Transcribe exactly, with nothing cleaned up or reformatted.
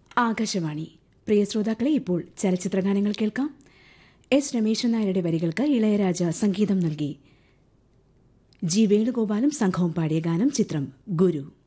ആകാശവാണി. പ്രിയ ശ്രോതാക്കളെ, ഇപ്പോൾ ചലച്ചിത്രഗാനങ്ങൾ കേൾക്കാം. എസ് രമേശൻ നായരുടെ വരികൾക്ക് ഇളയരാജ സംഗീതം നൽകി. ജി വേണുഗോപാലും സംഘവും പാടിയ ഗാനം. ചിത്രം ഗുരു.